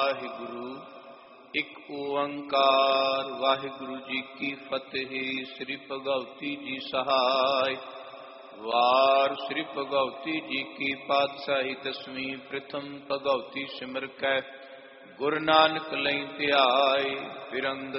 ਵਾਹਿਗੁਰੂ ਇੱਕ ਓੰਕਾਰ। ਵਾਹਿਗੁਰੂ ਜੀ ਕੀ ਫਤਿਹ। ਸ੍ਰੀ ਭਗਵਤੀ ਜੀ ਸਹਾਇ। ਵਾਰ ਸ੍ਰੀ ਭਗਵਤੀ ਜੀ ਕੀ ਪਾਤਸ਼ਾਹੀ ਦਸਵੀਂ। ਪ੍ਰਥਮ ਭਗਵਤੀ ਸਿਮਰ ਕੈ ਗੁਰੂ ਨਾਨਕ ਲਈ ਧਿਆਏ। ਫਿਰੰਗ